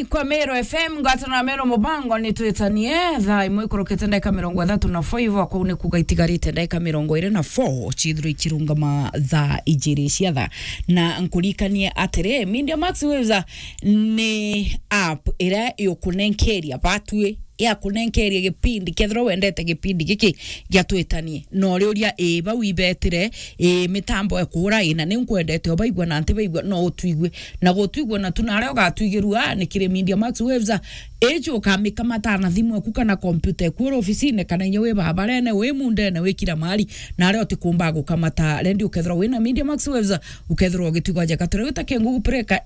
ni kwa Mero FM gatana Mero mubango ni twetanie tha imwe kurokete ndeka 34 kwa une kugaitigarite ndeka 24 chidru ikirunga ma tha ijiri cia tha na nkulikanie atere Media Max Waves ni app ira yokunenkeria batwe ya kunenkeria gipindi kethro wendete gipindi giki giatwetanie no riuria ba wibetire mitambo ekura ina ni nkwendete obaigwa na antibaigwa no utwigwe na gutwigwa na tunare ogatwigirua ni kire Media Max Waves ejo kamika matana thimu eku kana computer eku office kana nyewe babarene we mundene wekira mali na ari otikumba gukamata rendi ukethro wina Media Max Waves ukethro gitwigwa jaka tore witake ngugu preka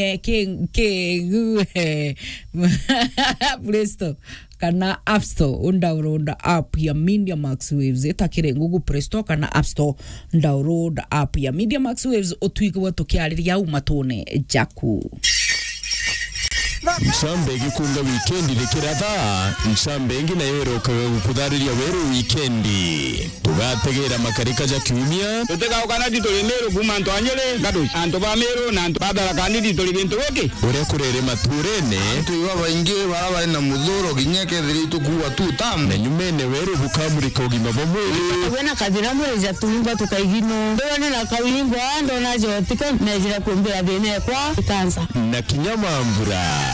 Presto kana App Store undownload app ya Media Max Waves itakire Google Play Store kana App Store download app ya Media Max Waves otwigwa tukiariria umatone jaku Nsambe gikunga weekendi lekiratha nsambe ngi na yero kudhariria weru weekendi tugategera makarika ja kiumia tutega ukana ditole mero kumanto anyele gado anto ba mero na anto badala kandi ditole bintu weke ore kurere maturene tuiwa baingi baraba na mudhoro ginyeke dhiritu kuwa tu tam na nyumene weru bukamurika ugima bomwiri wena kadira mweja tuimba tukaigino ndone na kawingwa ndo najo tika najira kumbea bene kwa kansa na kinyama mvura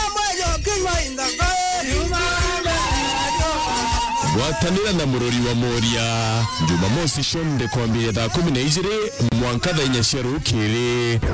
Watanira na murori wa Moria Jumamosi shonde kwa mbili 12 mwankadha inyashiaru kiri